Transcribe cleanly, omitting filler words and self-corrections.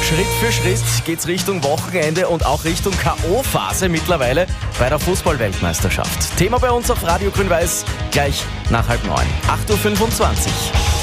Schritt für Schritt geht's Richtung Wochenende und auch Richtung K.O.-Phase mittlerweile bei der Fußball-Weltmeisterschaft. Thema bei uns auf Radio Grün-Weiß gleich nach 8:30. 8:25 Uhr.